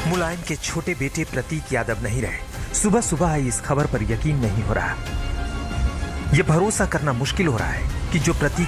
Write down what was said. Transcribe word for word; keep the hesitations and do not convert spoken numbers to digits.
मुलायम के छोटे बेटे प्रतीक यादव नहीं रहे। सुबह सुबह आई इस खबर पर यकीन नहीं हो रहा। यह भरोसा करना मुश्किल हो रहा है कि जो प्रतीक